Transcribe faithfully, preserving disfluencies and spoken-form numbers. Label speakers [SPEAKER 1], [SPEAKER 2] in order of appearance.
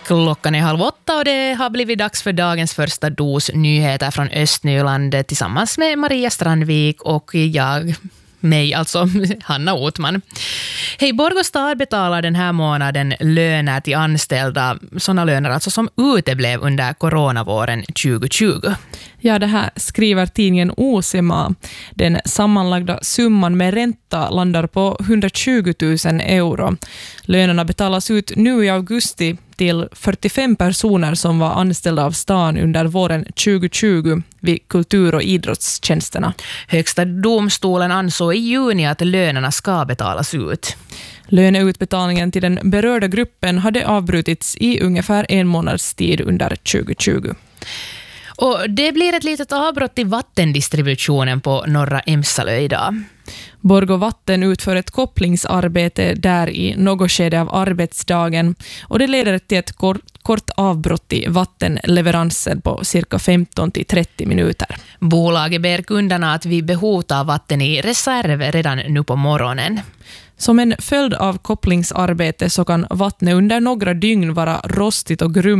[SPEAKER 1] Klockan är halv åtta och det har blivit dags för dagens första dos nyheter från Östnyland tillsammans med Maria Strandvik och jag, mig alltså, Hanna Otman. Hej, Borgå stad betalar den här månaden löner till anställda, sådana löner alltså som uteblev under coronavåren tjugo tjugo.
[SPEAKER 2] Ja, det här skriver tidningen O S E M A. Den sammanlagda summan med ränta landar på hundratjugo tusen euro. Lönerna betalas ut nu i augusti till fyrtiofem personer som var anställda av stan under våren tjugo tjugo vid kultur- och idrottstjänsterna.
[SPEAKER 1] Högsta domstolen ansåg i juni att lönerna ska betalas ut.
[SPEAKER 2] Löneutbetalningen till den berörda gruppen hade avbrutits i ungefär en månads tid under tjugo tjugo.
[SPEAKER 1] Och det blir ett litet avbrott i vattendistributionen på norra Emsalö idag.
[SPEAKER 2] Borgå Vatten utför ett kopplingsarbete där i något skede av arbetsdagen och det leder till ett kort, kort avbrott i vattenleveransen på cirka femton till trettio minuter.
[SPEAKER 1] Bolaget ber kunderna att vi behov ta vatten i reserv redan nu på morgonen.
[SPEAKER 2] Som en följd av kopplingsarbete så kan vattnet under några dygn vara rostigt och grumligt